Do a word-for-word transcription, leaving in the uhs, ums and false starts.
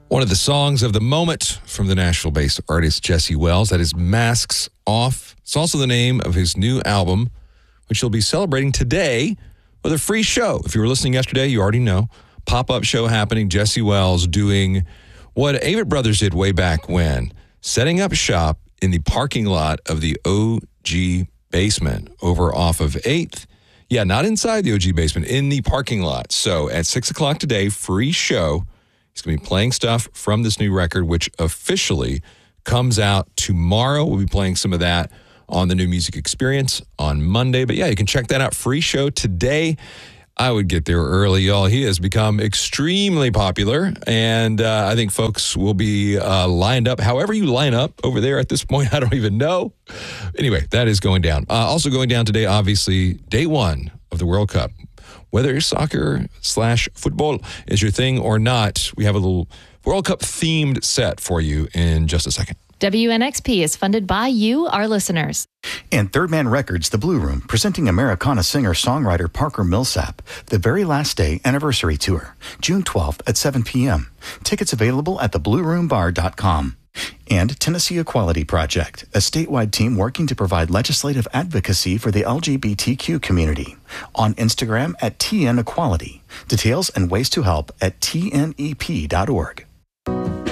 One of the songs of the moment from the Nashville-based artist Jesse Wells. That is Masks Off. It's also the name of his new album, which he'll be celebrating today with a free show. If you were listening yesterday, you already know. Pop-up show happening. Jesse Wells doing what Avett Brothers did way back when, setting up shop in the parking lot of the O G basement over off of eighth. Yeah, not inside the O G basement, in the parking lot. So at six o'clock today, free show. He's going to be playing stuff from this new record, which officially comes out tomorrow. We'll be playing some of that on the New Music Experience on Monday. But yeah, you can check that out. Free show today. I would get there early, y'all. He has become extremely popular, and uh, I think folks will be uh, lined up. However you line up over there at this point, I don't even know. Anyway, that is going down. Uh, also going down today, obviously, day one of the World Cup. Whether soccer slash football is your thing or not, we have a little World Cup themed set for you in just a second. W N X P is funded by you, our listeners. And Third Man Records, The Blue Room, presenting Americana singer-songwriter Parker Millsap, The Very Last Day Anniversary Tour, June twelfth at seven p.m. Tickets available at the blue room bar dot com. And Tennessee Equality Project, a statewide team working to provide legislative advocacy for the L G B T Q community. On Instagram at T N Equality. Details and ways to help at T N E P dot org.